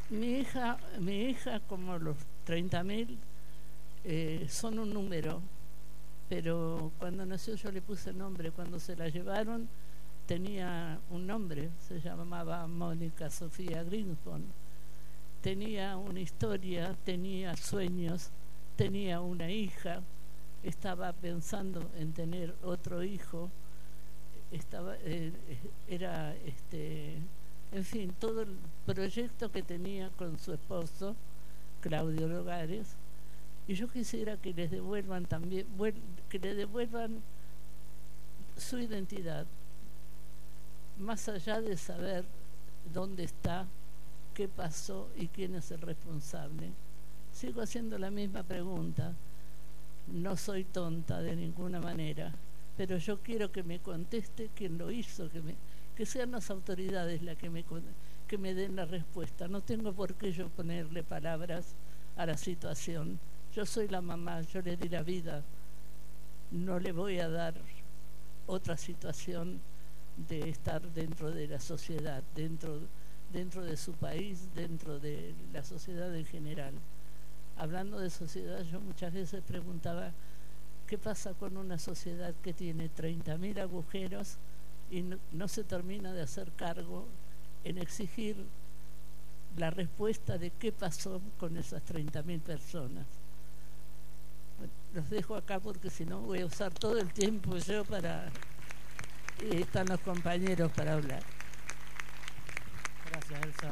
Mi hija, como los 30.000, son un número, pero cuando nació yo le puse nombre. Cuando se la llevaron tenía un nombre, se llamaba Mónica Sofía Greenspan. Tenía una historia, tenía sueños, tenía una hija, estaba pensando en tener otro hijo, estaba era en fin, todo el proyecto que tenía con su esposo Claudio Logares. Y yo quisiera que les devuelvan también, que le devuelvan su identidad, más allá de saber dónde está, qué pasó y quién es el responsable. Sigo haciendo la misma pregunta. No soy tonta de ninguna manera, pero yo quiero que me conteste quién lo hizo, que sean las autoridades las que me den la respuesta. No tengo por qué yo ponerle palabras a la situación. Yo soy la mamá, yo le di la vida. No le voy a dar otra situación de estar dentro de la sociedad, dentro de su país, dentro de la sociedad en general. Hablando de sociedad, yo muchas veces preguntaba qué pasa con una sociedad que tiene 30.000 agujeros y no se termina de hacer cargo en exigir la respuesta de qué pasó con esas 30.000 personas. Bueno, los dejo acá porque si no voy a usar todo el tiempo yo para... Y están los compañeros para hablar. Gracias, Elsa.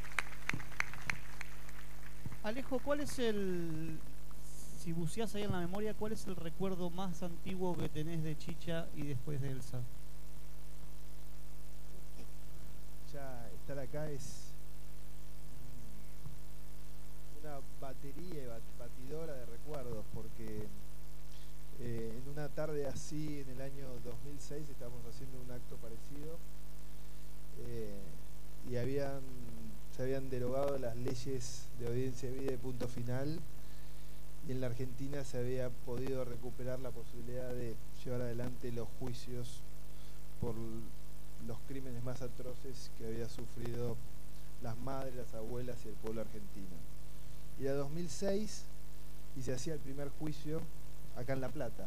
Alejo, ¿cuál es si buceás ahí en la memoria, cuál es el recuerdo más antiguo que tenés de Chicha y después de Elsa? Ya estar acá es una batería y batidora de recuerdos, porque en una tarde así, en el año 2006, estábamos haciendo un acto parecido y se habían derogado las leyes de audiencia de vida y punto final, y en la Argentina se había podido recuperar la posibilidad de llevar adelante los juicios por los crímenes más atroces que había sufrido las madres, las abuelas y el pueblo argentino. Y era 2006 y se hacía el primer juicio acá en La Plata.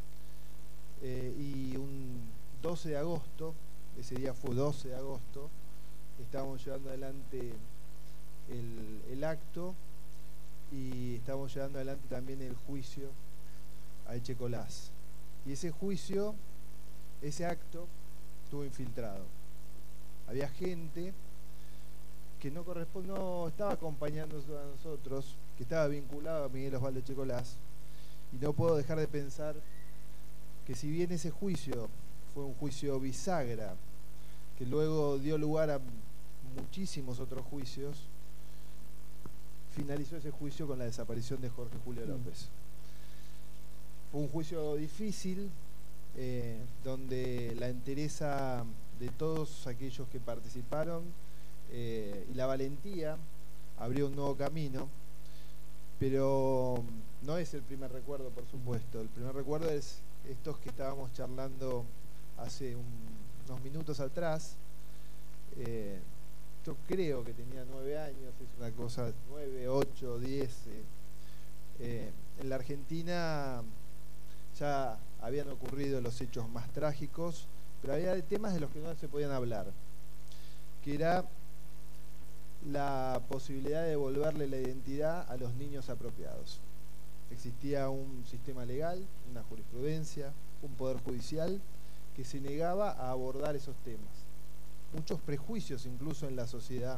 Y un 12 de agosto, ese día fue 12 de agosto, estábamos llevando adelante el acto y estábamos llevando adelante también el juicio a Echecolás. Y ese juicio, ese acto, estuvo infiltrado. Había gente que no estaba acompañándonos a nosotros, que estaba vinculado a Miguel Osvaldo Echecolás, y no puedo dejar de pensar que si bien ese juicio fue un juicio bisagra, que luego dio lugar a muchísimos otros juicios, finalizó ese juicio con la desaparición de Jorge Julio López. Fue un juicio difícil, donde la entereza de todos aquellos que participaron y la valentía abrió un nuevo camino, pero no es el primer recuerdo, por supuesto. El primer recuerdo es estos que estábamos charlando hace unos minutos atrás. Yo creo que tenía 9 años, es una cosa, 9, 8, 10. En la Argentina ya habían ocurrido los hechos más trágicos, pero había temas de los que no se podían hablar, que era la posibilidad de devolverle la identidad a los niños apropiados. Existía un sistema legal, una jurisprudencia, un poder judicial que se negaba a abordar esos temas. Muchos prejuicios incluso en la sociedad.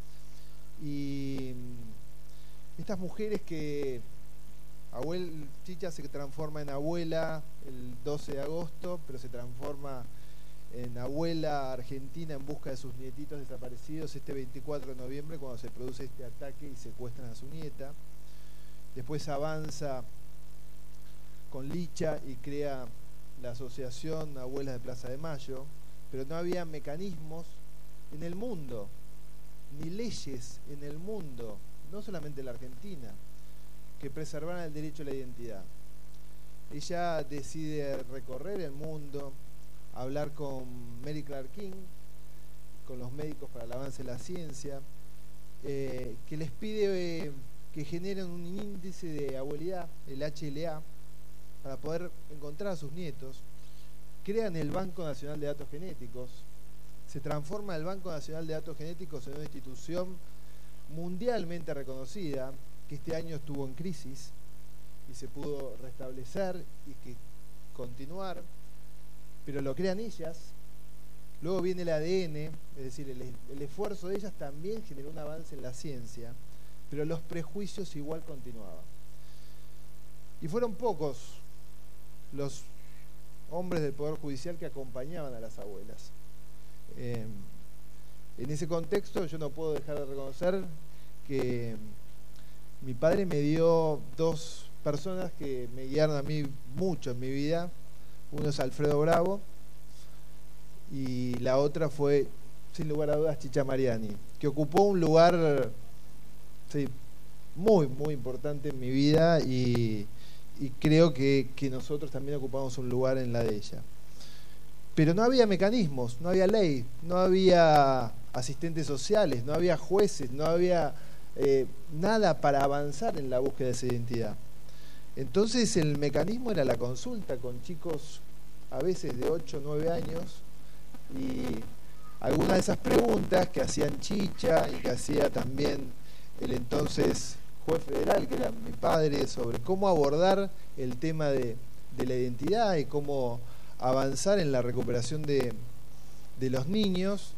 Y estas mujeres que Chicha se transforma en abuela el 12 de agosto, pero se transforma en abuela argentina en busca de sus nietitos desaparecidos este 24 de noviembre, cuando se produce este ataque y secuestran a su nieta. Después avanza con Licha y crea la asociación Abuelas de Plaza de Mayo, pero no había mecanismos en el mundo, ni leyes en el mundo, no solamente en la Argentina, que preservaran el derecho a la identidad. Ella decide recorrer el mundo, hablar con Mary Clark King, con los médicos para el avance de la ciencia, que les pide que generen un índice de abuelidad, el HLA, para poder encontrar a sus nietos. Crean el Banco Nacional de Datos Genéticos. Se transforma el Banco Nacional de Datos Genéticos en una institución mundialmente reconocida, que este año estuvo en crisis y se pudo restablecer y que continuar, pero lo crean ellas. Luego viene el ADN, es decir, el esfuerzo de ellas también generó un avance en la ciencia, pero los prejuicios igual continuaban. Y fueron pocos los hombres del Poder Judicial que acompañaban a las abuelas. En ese contexto yo no puedo dejar de reconocer que mi padre me dio dos personas que me guiaron a mí mucho en mi vida. Uno es Alfredo Bravo y la otra fue, sin lugar a dudas, Chicha Mariani, que ocupó un lugar muy, muy importante en mi vida y creo que nosotros también ocupamos un lugar en la de ella. Pero no había mecanismos, no había ley, no había asistentes sociales, no había jueces, no había nada para avanzar en la búsqueda de esa identidad. Entonces el mecanismo era la consulta con chicos a veces de 8 o 9 años, y algunas de esas preguntas que hacían Chicha y que hacía también el entonces juez federal, que era mi padre, sobre cómo abordar el tema de la identidad y cómo avanzar en la recuperación de los niños,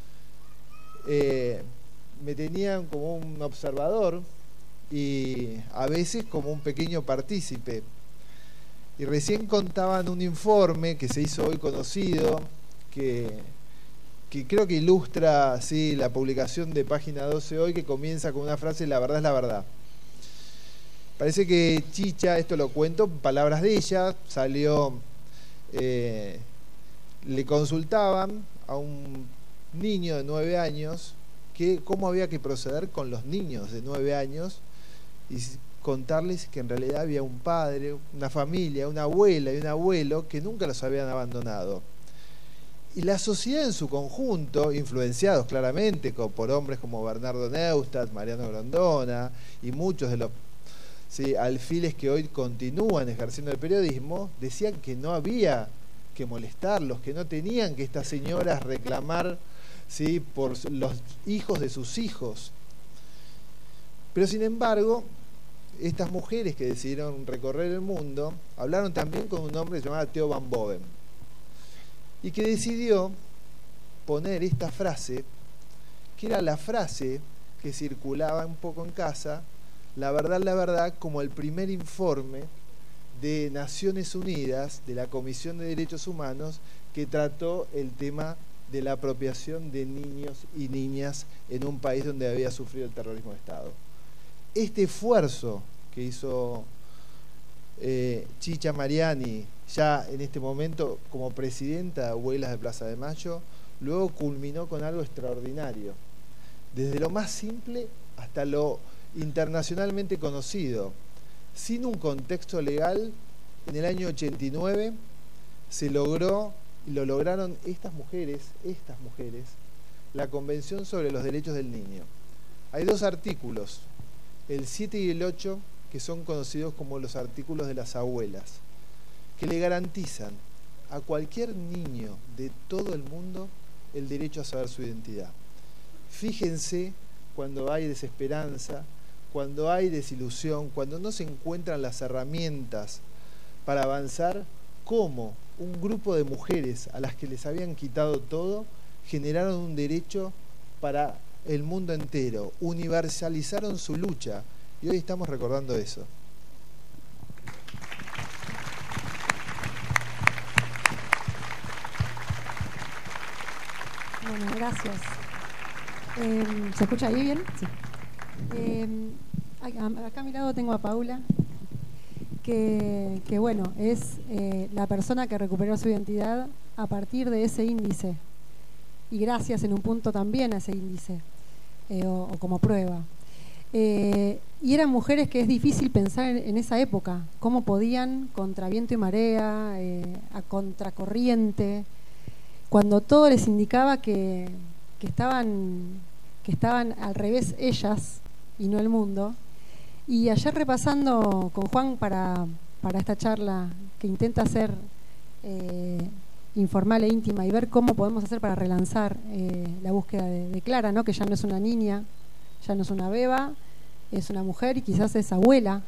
me tenían como un observador y a veces como un pequeño partícipe. Y recién contaban un informe que se hizo hoy conocido, que creo que ilustra la publicación de Página 12 hoy, que comienza con una frase: la verdad es la verdad. Parece que Chicha, esto lo cuento en palabras de ella, salió, le consultaban a un niño de 9 años que cómo había que proceder con los niños de 9 años y contarles que en realidad había un padre, una familia, una abuela y un abuelo que nunca los habían abandonado. Y la sociedad en su conjunto, influenciados claramente por hombres como Bernardo Neustadt, Mariano Grondona y muchos de los alfiles que hoy continúan ejerciendo el periodismo, decían que no había que molestarlos, que no tenían que estas señoras reclamar por los hijos de sus hijos. Pero sin embargo, estas mujeres que decidieron recorrer el mundo hablaron también con un hombre llamado Theo Van Boven, y que decidió poner esta frase, que era la frase que circulaba un poco en casa: la verdad, como el primer informe de Naciones Unidas, de la Comisión de Derechos Humanos, que trató el tema de la apropiación de niños y niñas en un país donde había sufrido el terrorismo de Estado. Este esfuerzo que hizo Chicha Mariani, ya en este momento como presidenta de Abuelas de Plaza de Mayo, luego culminó con algo extraordinario, desde lo más simple hasta lo internacionalmente conocido. Sin un contexto legal, en el año 89 se logró, y lo lograron estas mujeres, la Convención sobre los Derechos del Niño. Hay 2 artículos, el 7 y el 8, que son conocidos como los artículos de las abuelas, que le garantizan a cualquier niño de todo el mundo el derecho a saber su identidad. Fíjense cuando hay desesperanza, cuando hay desilusión, cuando no se encuentran las herramientas para avanzar, cómo un grupo de mujeres a las que les habían quitado todo generaron un derecho para el mundo entero, universalizaron su lucha, y hoy estamos recordando eso. Bueno, gracias. ¿Se escucha ahí bien? Sí. Acá a mi lado tengo a Paula, que bueno, es la persona que recuperó su identidad a partir de ese índice, y gracias en un punto también a ese índice, o como prueba. Y eran mujeres que es difícil pensar en esa época, cómo podían, contra viento y marea, a contracorriente, cuando todo les indicaba que estaban al revés ellas, y no el mundo. Y ayer repasando con Juan para esta charla que intenta ser informal e íntima y ver cómo podemos hacer para relanzar la búsqueda de Clara, ¿no? Que ya no es una niña, ya no es una beba, es una mujer y quizás es abuela.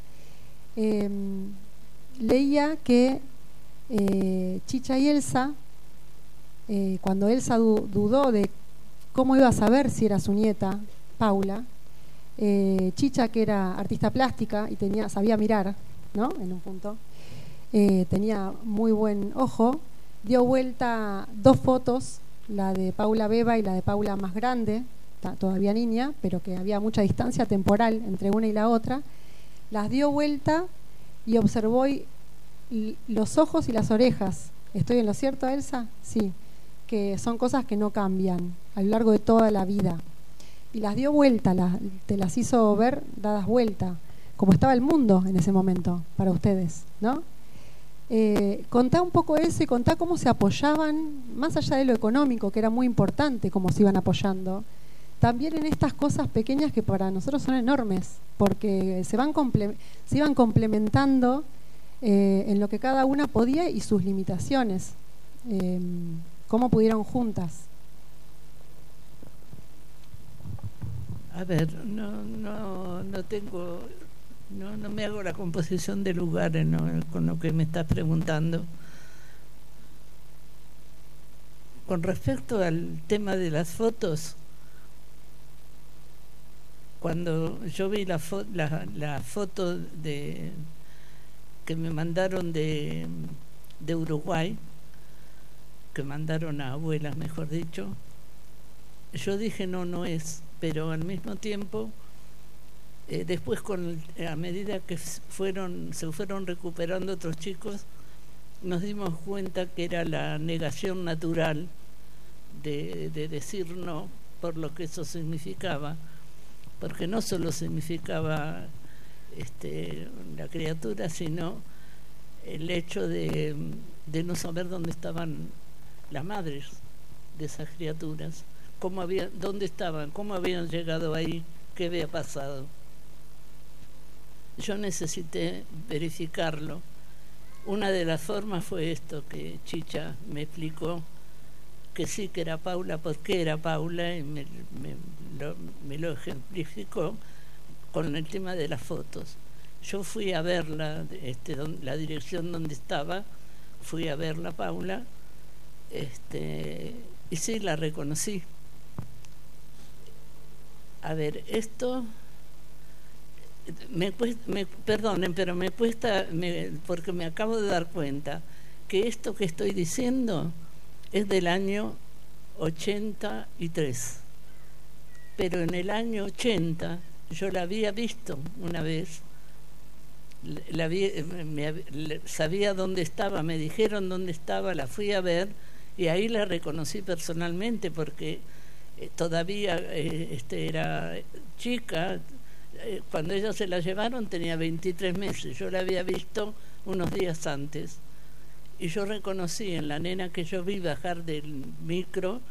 Leía que Chicha y Elsa, cuando Elsa dudó de cómo iba a saber si era su nieta, Paula, Chicha, que era artista plástica y sabía mirar, ¿no? En un punto, tenía muy buen ojo, dio vuelta 2 fotos, la de Paula beba y la de Paula más grande, todavía niña, pero que había mucha distancia temporal entre una y la otra, las dio vuelta y observó los ojos y las orejas. ¿Estoy en lo cierto, Elsa? Sí, que son cosas que no cambian a lo largo de toda la vida. Y las dio vuelta, te las hizo ver dadas vuelta, como estaba el mundo en ese momento para ustedes, ¿no? Contá un poco eso y contá cómo se apoyaban, más allá de lo económico, que era muy importante cómo se iban apoyando, también en estas cosas pequeñas que para nosotros son enormes, porque se iban complementando en lo que cada una podía y sus limitaciones, cómo pudieron juntas. A ver, no tengo, no me hago la composición de lugares, ¿no? Con lo que me estás preguntando. Con respecto al tema de las fotos, cuando yo vi la foto que me mandaron de Uruguay, que mandaron a abuelas, mejor dicho, yo dije no es, pero al mismo tiempo después a medida que se fueron recuperando otros chicos, nos dimos cuenta que era la negación natural de decir no por lo que eso significaba, porque no solo significaba la criatura, sino el hecho de no saber dónde estaban las madres de esas criaturas, dónde estaban, cómo habían llegado ahí, qué había pasado. Yo necesité verificarlo. Una de las formas fue esto que Chicha me explicó, que sí que era Paula, por qué era Paula, y me lo ejemplificó con el tema de las fotos. Yo fui a verla, la dirección donde estaba, fui a verla, Paula, y sí, la reconocí. A ver, esto perdonen, pero me cuesta, porque me acabo de dar cuenta que esto que estoy diciendo es del año 83, pero en el año 80 yo la había visto una vez, sabía dónde estaba, me dijeron dónde estaba, la fui a ver y ahí la reconocí personalmente, porque todavía era chica. Cuando ellos se la llevaron tenía 23 meses, yo la había visto unos días antes y yo reconocí en la nena que yo vi bajar del micro,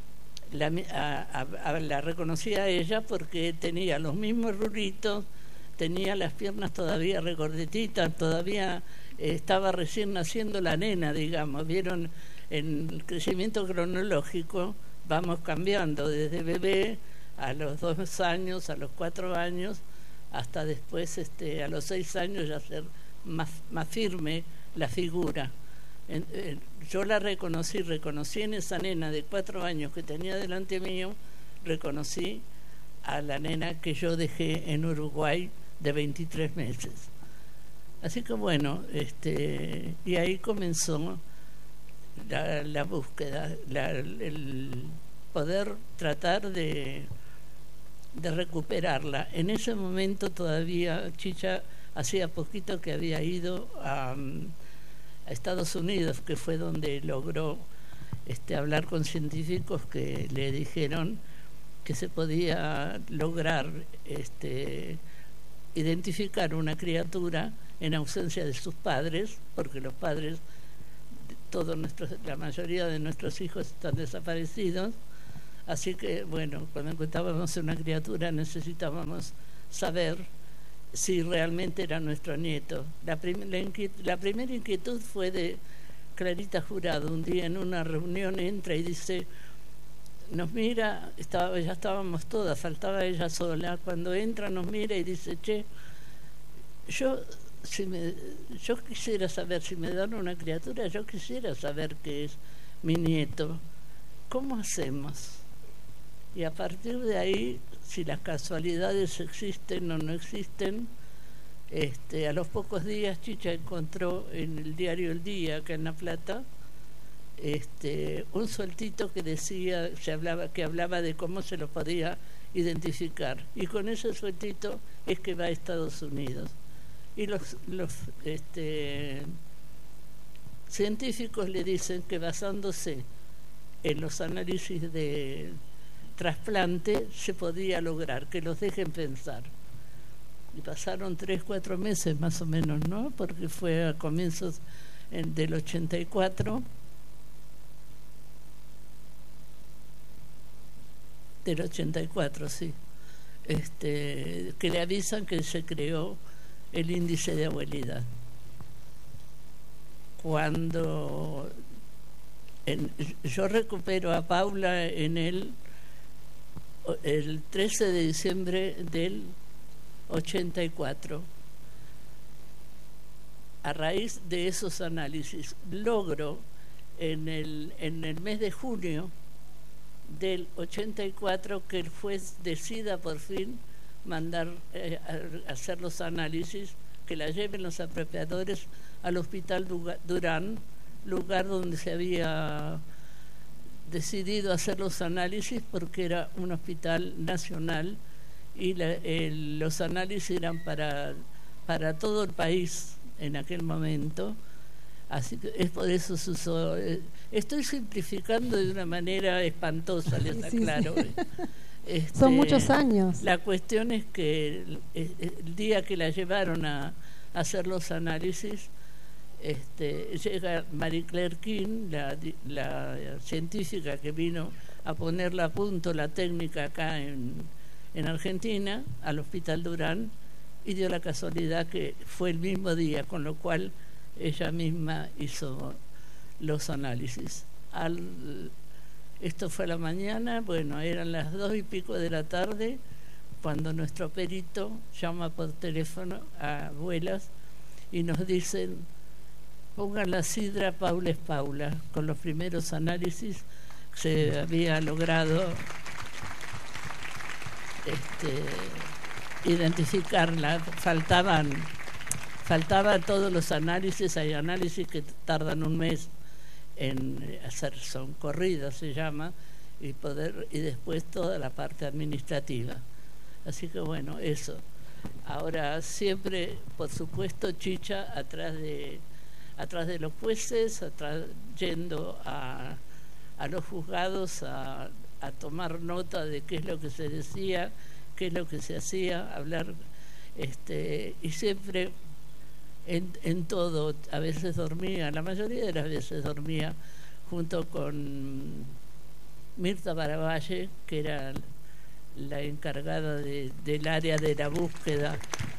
la reconocí a ella porque tenía los mismos rulitos, tenía las piernas todavía regordetitas, todavía estaba recién naciendo la nena, digamos. Vieron, en el crecimiento cronológico vamos cambiando desde bebé a los 2 años, a los 4 años, hasta después a los 6 años ya ser más firme la figura. Yo la reconocí en esa nena de 4 años que tenía delante mío, reconocí a la nena que yo dejé en Uruguay de 23 meses. Así que bueno, y ahí comenzó la búsqueda, el poder tratar de recuperarla. En ese momento todavía Chicha hacía poquito que había ido a Estados Unidos, que fue donde logró hablar con científicos que le dijeron que se podía lograr identificar una criatura en ausencia de sus padres, porque los padres, la mayoría de nuestros hijos están desaparecidos, Así que, bueno, cuando encontrábamos una criatura necesitábamos saber si realmente era nuestro nieto. La primera inquietud fue de Clarita Jurado. Un día en una reunión entra y dice, nos mira, ya estábamos todas, faltaba ella sola. Cuando entra nos mira y dice, che, yo quisiera saber, si me dan una criatura, yo quisiera saber qué es mi nieto. ¿Cómo hacemos? Y a partir de ahí, si las casualidades existen o no existen, a los pocos días Chicha encontró en el diario El Día, acá en La Plata, un sueltito que decía, que hablaba de cómo se lo podía identificar. Y con ese sueltito es que va a Estados Unidos. Y los científicos le dicen que basándose en los análisis de trasplante se podía lograr, que los dejen pensar. Y pasaron 3-4 meses más o menos, ¿no? Porque fue a comienzos del 84, sí, que le avisan que se creó el índice de abuelidad. Cuando yo recupero a Paula en el 13 de diciembre del 84. A raíz de esos análisis logro en el mes de junio del 84 que el juez decida por fin mandar a hacer los análisis, que la lleven los apropiadores al Hospital Durán, lugar donde se había decidido hacer los análisis porque era un hospital nacional y los análisis eran para todo el país en aquel momento. Así que es por eso se usó. Estoy simplificando de una manera espantosa, les aclaro. Sí. Son muchos años. La cuestión es que el día que la llevaron a hacer los análisis, llega Marie Claire King, la científica que vino a ponerle a punto la técnica acá en Argentina, al Hospital Durán, y dio la casualidad que fue el mismo día, con lo cual ella misma hizo los análisis. Esto fue a la mañana, bueno, eran las 2:00 de la tarde, cuando nuestro perito llama por teléfono a abuelas y nos dicen: pongan la sidra, Paula es Paula. Con los primeros análisis se había logrado identificarla. Faltaban todos los análisis. Hay análisis que tardan un mes en hacer, son corridas se llama, y después toda la parte administrativa. Así que bueno, eso. Ahora siempre, por supuesto, Chicha atrás de los jueces, yendo a los juzgados a tomar nota de qué es lo que se decía, qué es lo que se hacía, hablar, y siempre en todo. A veces dormía, la mayoría de las veces dormía junto con Mirta Baravalle, que era la encargada del área de la búsqueda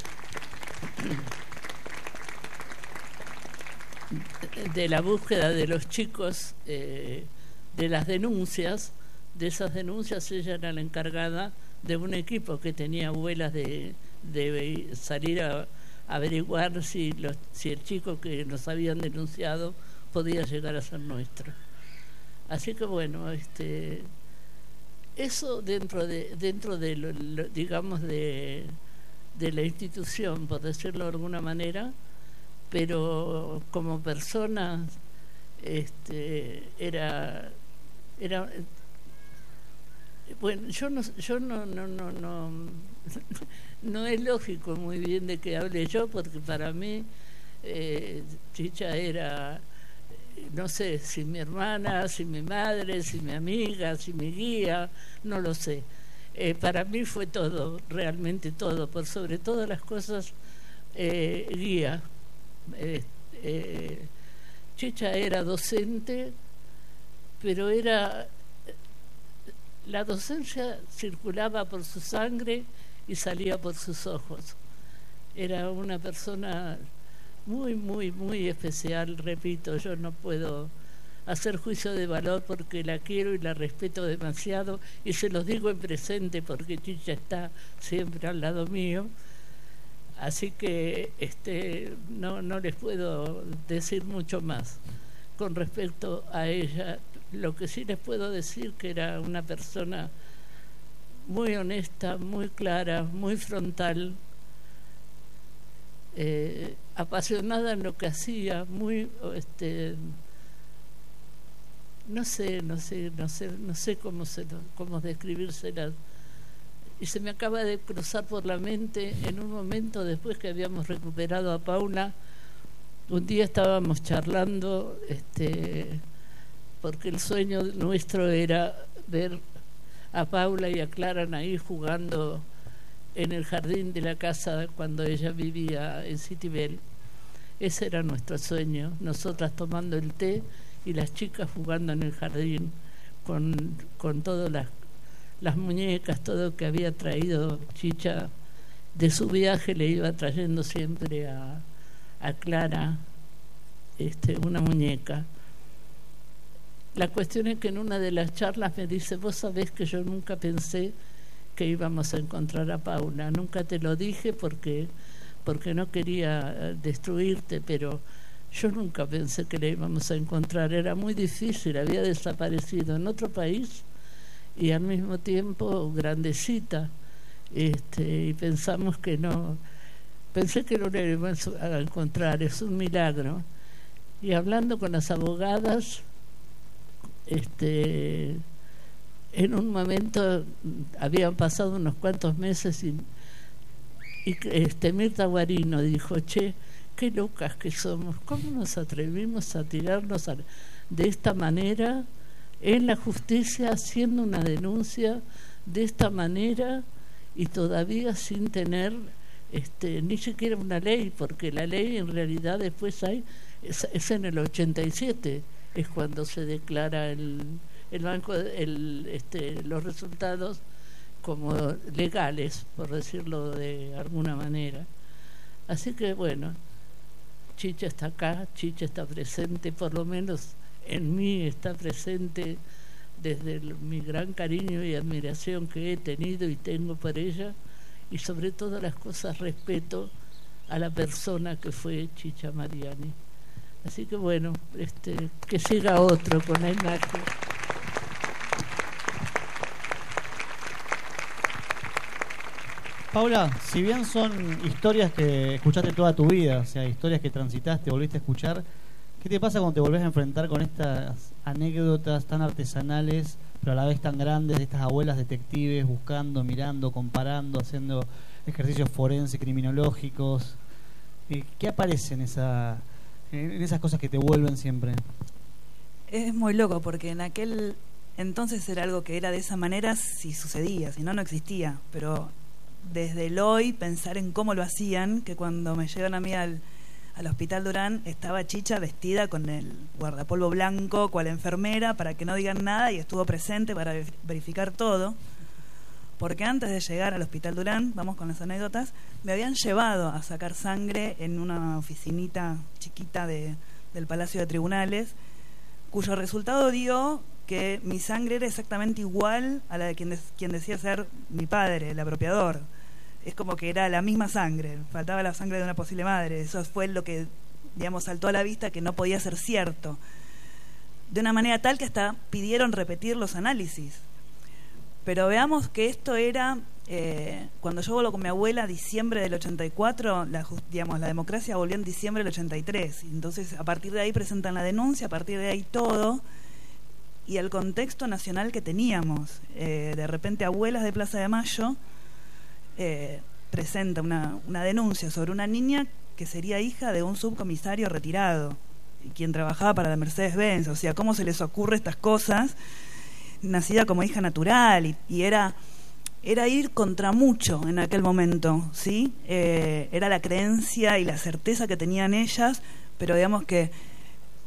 de los chicos, de las denuncias. De esas denuncias ella era la encargada de un equipo que tenía abuelas de salir a averiguar si el chico que nos habían denunciado podía llegar a ser nuestro. Así que bueno, eso dentro de lo, digamos, de la institución, por decirlo de alguna manera, pero como persona era bueno, yo no es lógico muy bien de que hable yo, porque para mí Chicha era, no sé, si mi hermana, si mi madre, si mi amiga, si mi guía, no lo sé. Para mí fue todo, realmente todo, por sobre todas las cosas, guía. Chicha era docente, pero era La docencia circulaba por su sangre y salía por sus ojos. Era una persona muy, muy, muy especial, repito, yo no puedo hacer juicio de valor porque la quiero y la respeto demasiado, y se los digo en presente porque Chicha está siempre al lado mío, así que no les puedo decir mucho más con respecto a ella. Lo que sí les puedo decir que era una persona muy honesta, muy clara, muy frontal, apasionada en lo que hacía, muy no sé cómo describírsela. Y se me acaba de cruzar por la mente en un momento después que habíamos recuperado a Paula. Un día estábamos charlando, porque el sueño nuestro era ver a Paula y a Clara ahí jugando en el jardín de la casa cuando ella vivía en Citibel. Ese era nuestro sueño, nosotras tomando el té y las chicas jugando en el jardín con todas las muñecas, todo que había traído Chicha de su viaje. Le iba trayendo siempre a Clara una muñeca. La cuestión es que en una de las charlas me dice: vos sabés que yo nunca pensé que íbamos a encontrar a Paula, nunca te lo dije porque no quería destruirte, pero yo nunca pensé que la íbamos a encontrar, era muy difícil, había desaparecido en otro país y al mismo tiempo grandecita, y pensamos que no, pensé que no la íbamos a encontrar, es un milagro. Y hablando con las abogadas, en un momento habían pasado unos cuantos meses y Mirta Guarino dijo: che, qué locas que somos, ¿cómo nos atrevimos a tirarnos de esta manera en la justicia, haciendo una denuncia de esta manera y todavía sin tener ni siquiera una ley? Porque la ley en realidad después es en el 87, es cuando se declara el banco los resultados como legales, por decirlo de alguna manera. Así que bueno, Chicha está acá, Chicha está presente, por lo menos en mí está presente desde mi gran cariño y admiración que he tenido y tengo por ella, y sobre todas las cosas respeto a la persona que fue Chicha Mariani. Así que bueno, que siga otro con el Nacho. Paula, si bien son historias que escuchaste toda tu vida, o sea, historias que transitaste, volviste a escuchar, ¿qué te pasa cuando te volvés a enfrentar con estas anécdotas tan artesanales, pero a la vez tan grandes, de estas abuelas detectives buscando, mirando, comparando, haciendo ejercicios forenses, criminológicos? ¿Qué aparece en esas cosas que te vuelven siempre? Es muy loco, porque en aquel entonces era algo que era de esa manera si sucedía, si no, no existía. Pero desde el hoy, pensar en cómo lo hacían, que cuando me llevan a mí al Hospital Durán, estaba Chicha vestida con el guardapolvo blanco, cual enfermera, para que no digan nada, y estuvo presente para verificar todo. Porque antes de llegar al Hospital Durán, vamos con las anécdotas, me habían llevado a sacar sangre en una oficinita chiquita del Palacio de Tribunales, cuyo resultado dio que mi sangre era exactamente igual a la de quien decía ser mi padre, el apropiador. Es como que era la misma sangre, faltaba la sangre de una posible madre. Eso fue lo que, digamos, saltó a la vista, que no podía ser cierto. De una manera tal que hasta pidieron repetir los análisis. Pero veamos que esto era, cuando yo vuelvo con mi abuela, diciembre del 84, la democracia volvió en diciembre del 83. Entonces, a partir de ahí presentan la denuncia, a partir de ahí todo, y el contexto nacional que teníamos. De repente, Abuelas de Plaza de Mayo presenta una denuncia sobre una niña que sería hija de un subcomisario retirado, y quien trabajaba para la Mercedes-Benz. O sea, ¿cómo se les ocurre estas cosas? Nacida como hija natural, y era ir contra mucho en aquel momento, ¿sí? Era la creencia y la certeza que tenían ellas, pero digamos que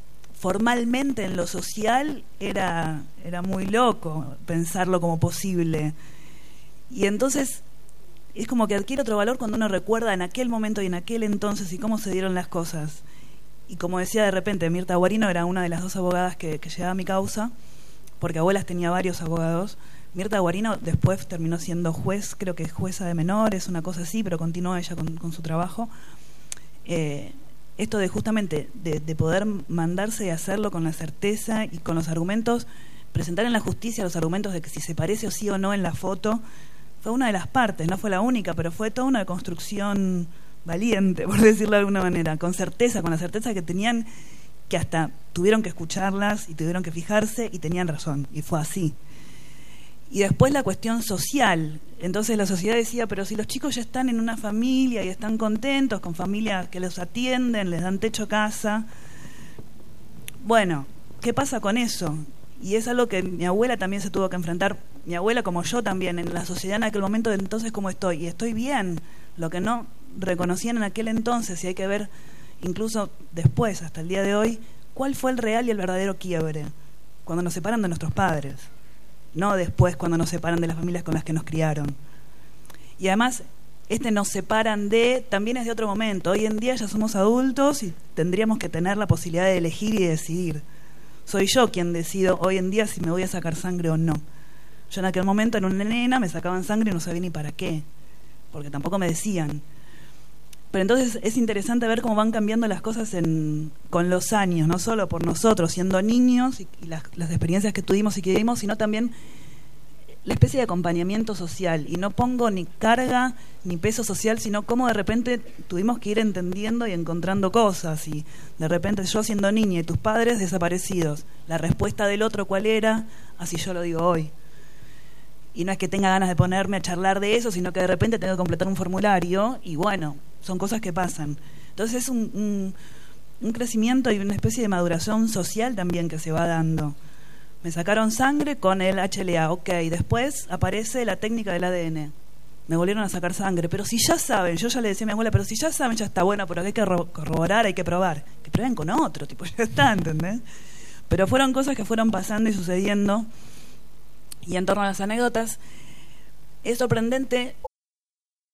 formalmente en lo social era muy loco pensarlo como posible. Y entonces es como que adquiere otro valor cuando uno recuerda en aquel momento y en aquel entonces y cómo se dieron las cosas. Y como decía de repente, Mirta Guarino era una de las 2 abogadas que llevaba mi causa, porque Abuelas tenía varios abogados. Mirta Guarino después terminó siendo juez, creo que jueza de menores, una cosa así, pero continuó ella con su trabajo. Esto de justamente de poder mandarse y hacerlo con la certeza y con los argumentos, presentar en la justicia los argumentos de que si se parece o sí o no en la foto, fue una de las partes, no fue la única, pero fue toda una construcción valiente, por decirlo de alguna manera, con la certeza que tenían, que hasta tuvieron que escucharlas y tuvieron que fijarse y tenían razón, y fue así. Y después la cuestión social. Entonces la sociedad decía, pero si los chicos ya están en una familia y están contentos, con familias que los atienden, les dan techo, casa. Bueno, ¿qué pasa con eso? Y es algo que mi abuela también se tuvo que enfrentar, mi abuela como yo también, en la sociedad en aquel momento de entonces como estoy. Y estoy bien, lo que no reconocían en aquel entonces, y hay que ver incluso después, hasta el día de hoy, cuál fue el real y el verdadero quiebre, cuando nos separan de nuestros padres. No después cuando nos separan de las familias con las que nos criaron. Y además, nos separan también es de otro momento. Hoy en día ya somos adultos y tendríamos que tener la posibilidad de elegir y decidir. Soy yo quien decido hoy en día si me voy a sacar sangre o no. Yo en aquel momento era una nena, me sacaban sangre y no sabía ni para qué, porque tampoco me decían. Pero entonces es interesante ver cómo van cambiando las cosas con los años, no solo por nosotros siendo niños y las experiencias que tuvimos y que vivimos, sino también la especie de acompañamiento social. Y no pongo ni carga ni peso social, sino cómo de repente tuvimos que ir entendiendo y encontrando cosas. Y de repente yo siendo niña y tus padres desaparecidos, la respuesta del otro ¿cuál era? Así yo lo digo hoy. Y no es que tenga ganas de ponerme a charlar de eso, sino que de repente tengo que completar un formulario y bueno, son cosas que pasan. Entonces es un crecimiento y una especie de maduración social también que se va dando. Me sacaron sangre con el HLA, ok, después aparece la técnica del ADN. Me volvieron a sacar sangre, pero si ya saben, yo ya le decía a mi abuela, pero si ya saben, ya está bueno, pero hay que corroborar, hay que probar. Que prueben con otro, tipo, ya está, ¿entendés? Pero fueron cosas que fueron pasando y sucediendo. Y en torno a las anécdotas, es sorprendente